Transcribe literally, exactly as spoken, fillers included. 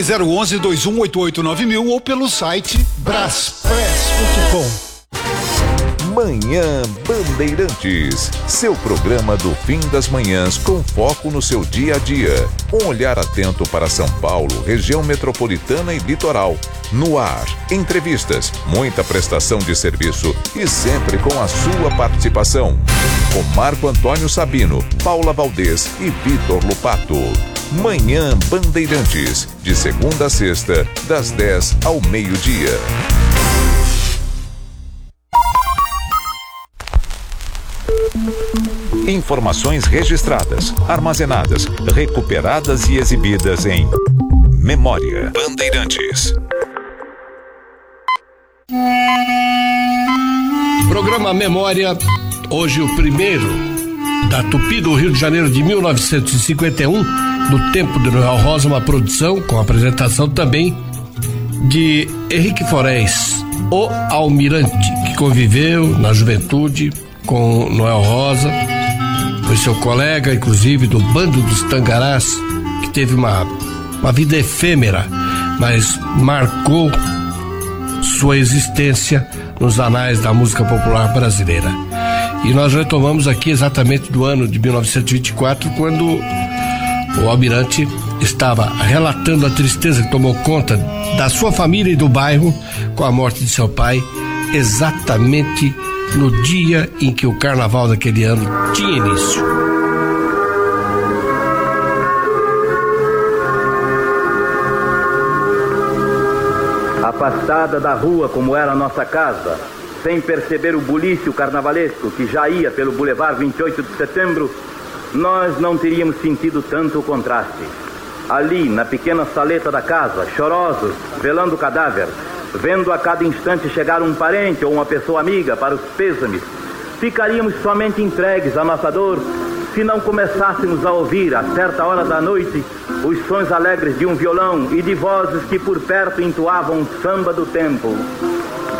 zero um um, dois um oito oito nove mil ou pelo site braspress ponto com. Manhã Bandeirantes, seu programa do fim das manhãs com foco no seu dia a dia. Um olhar atento para São Paulo, região metropolitana e litoral. No ar, entrevistas, muita prestação de serviço e sempre com a sua participação. Com Marco Antônio Sabino, Paula Valdez e Vitor Lupato. Manhã Bandeirantes, de segunda a sexta, das dez ao meio-dia. Informações registradas, armazenadas, recuperadas e exibidas em Memória Bandeirantes. Programa Memória, hoje o primeiro da Tupi do Rio de Janeiro de mil novecentos e cinquenta e um, no tempo de Noel Rosa, uma produção com apresentação também de Henrique Forés, o Almirante, que conviveu na juventude com Noel Rosa, foi seu colega, inclusive, do Bando dos Tangarás, que teve uma, uma vida efêmera, mas marcou sua existência nos anais da música popular brasileira. E nós retomamos aqui exatamente do ano de mil novecentos e vinte e quatro, quando o Almirante estava relatando a tristeza que tomou conta da sua família e do bairro com a morte de seu pai, exatamente no dia em que o carnaval daquele ano tinha início. Afastada da rua como era a nossa casa, sem perceber o bulício carnavalesco que já ia pelo Boulevard vinte e oito de setembro, nós não teríamos sentido tanto o contraste. Ali, na pequena saleta da casa, chorosos, velando o cadáver, vendo a cada instante chegar um parente ou uma pessoa amiga para os pêsames, ficaríamos somente entregues à nossa dor se não começássemos a ouvir, a certa hora da noite, os sons alegres de um violão e de vozes que por perto entoavam o samba do tempo.